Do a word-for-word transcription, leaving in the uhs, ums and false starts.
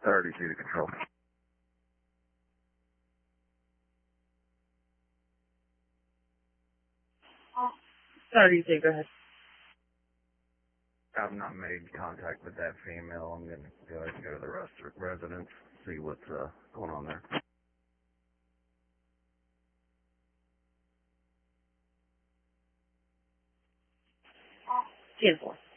thirty-two to control. thirty-two, go ahead. I've not made contact with that female. I'm going to go ahead and go to the rest residence, see what's uh, going on there. ten four.